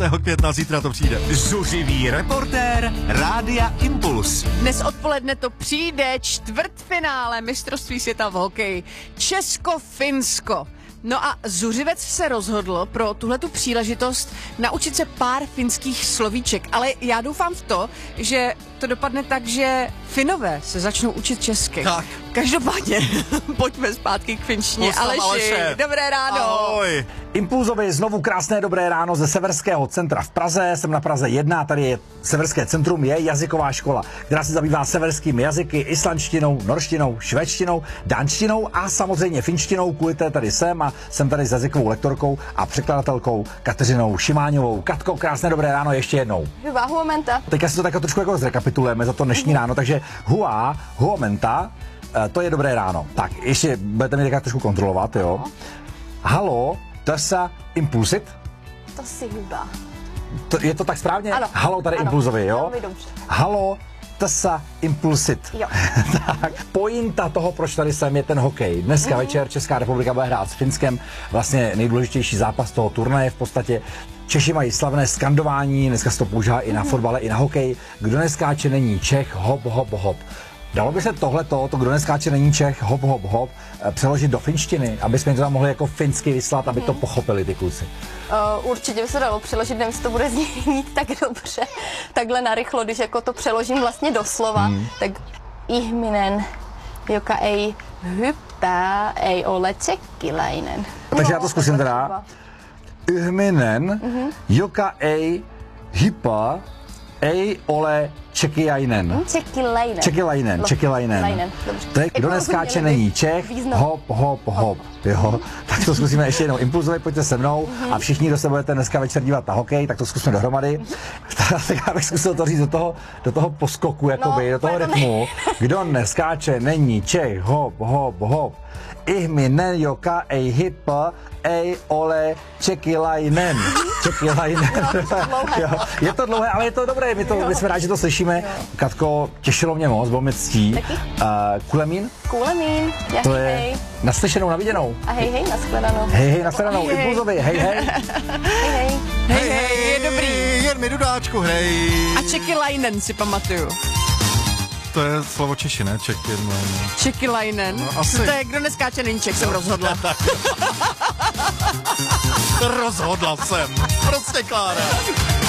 května, zítra to přijde. Zuřivý reportér Rádia Impuls. Dnes odpoledne to přijde, čtvrtfinále mistrovství světa v hokeji. Česko-Finsko. No a Zuřivec se rozhodl pro tuhletu příležitost naučit se pár finských slovíček, ale já doufám v to, že to dopadne tak, že Finové se začnou učit česky. Tak. Každopádně, pojďme zpátky k finštině. Aleši, dobré ráno. Ahoj. Impulzovi znovu krásné dobré ráno ze Severského centra v Praze. Jsem na Praze 1, tady je Severské centrum, je jazyková škola, která se zabývá severskými jazyky, islandštinou, norštinou, švédštinou, dánštinou a samozřejmě finštinou. Kvůli té tady jsem a jsem tady s jazykovou lektorkou a překladatelkou Kateřinou Šimáňovou. Katko, krásné dobré ráno ještě jednou. Hyvää huomenta. Teďka si to tak trošku jako zrekapitulujeme za to dnešní ráno, takže huomenta, to je dobré ráno. Tak, ještě budete mě trošku kontrolovat, jo. Halo, tässä impulsit? Tosi hyvä. Je to tak správně? Ano. Halo, tady ano. Impulzovi, jo? Velmi dobře. Halo, tässä impulsit. Jo. Tak, pointa toho, proč tady jsem, je ten hokej. Dneska večer Česká republika bude hrát s Finskem, vlastně nejdůležitější zápas toho turnaje v podstatě. Češi mají slavné skandování, dneska se to používá i na fotbale, i na hokej. Kdo neskáče, není Čech, hop, hop, hop. Dalo by se tohleto, to kdo neskáče, není Čech, hop, hop, hop, přeložit do finštiny, aby jsme to tam mohli jako finsky vyslat, aby to pochopili ty kluci? Určitě by se dalo přeložit, nevím, jestli to bude znít tak dobře, takhle narychlo, když jako to přeložím vlastně doslova, tak ihminen, joka ei hyppää, ei ole tsekkiläinen. Takže já to zkusím teda. Ihminen, joka ei hyppää, ei ole tsekkiläinen. Tsekkiläinen. Tsekkiläinen. Kdo neskáče, není Čech, hop, hop, hop. Jo, tak to zkusíme ještě jednou. Impulzovi, pojďte se mnou a všichni, kdo se budete dneska večer dívat na hokej, tak to zkusíme dohromady. Tak já bych zkusil to říct do toho poskoku, jakoby, do toho rytmu. Kdo neskáče, není Čech, hop, hop, hop. Ihminen, joka ei hyppää, ei ole tsekkiläinen. Je to dlouhé, ale je to dobré, my jsme rádi, že to slyšíme. Katko, těšilo mě moc, bylo mi ctí. Kulemín? Kulemín. Ja To hej, je hej. naslyšenou, na viděnou. A hej, hej, nashledanou. Hej, nashledanou, Impulzovi, hej, hej. Hej, hej. Hej, je dobrý. Jen mi dudáčku, hej. A Čekilainen si pamatuju. To je slovo Češi, ne? Čekilainen. No, asi. To je, kdo neskáče, není Čech, jsem rozhodla. Rozhodla jsem. Prostě, Klára.